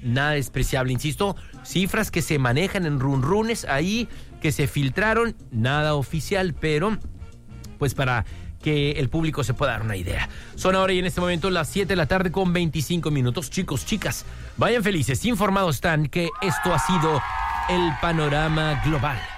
nada despreciable, insisto, cifras que se manejan en runrunes ahí, que se filtraron, nada oficial, pero pues para que el público se pueda dar una idea. Son ahora y en este momento las 7 de la tarde con 25 minutos. Chicos, chicas, vayan felices, informados están que esto ha sido el panorama global.